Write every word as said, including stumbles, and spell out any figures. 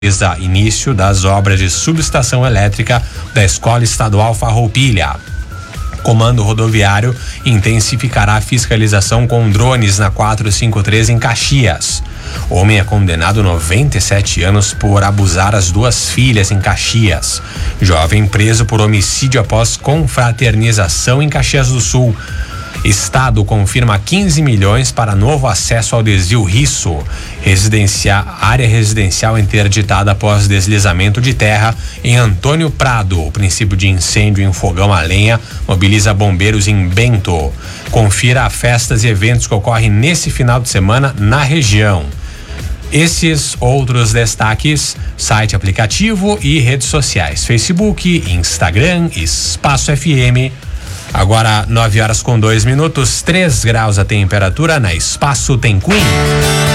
início das obras de subestação elétrica da Escola Estadual Farroupilha. Comando Rodoviário intensificará a fiscalização com drones na quatrocentos e cinquenta e três em Caxias. Homem é condenado a noventa e sete anos por abusar as duas filhas em Caxias. Jovem preso por homicídio após confraternização em Caxias do Sul. Estado confirma quinze milhões para novo acesso ao desvio Risso. Residencia, área residencial interditada após deslizamento de terra em Antônio Prado. O princípio de incêndio em fogão a lenha mobiliza bombeiros em Bento. Confira festas e eventos que ocorrem nesse final de semana na região. Esses outros destaques, site, aplicativo e redes sociais: Facebook, Instagram, Espaço F M. Agora nove horas com dois minutos, três graus a temperatura na Espaço Tem Queen.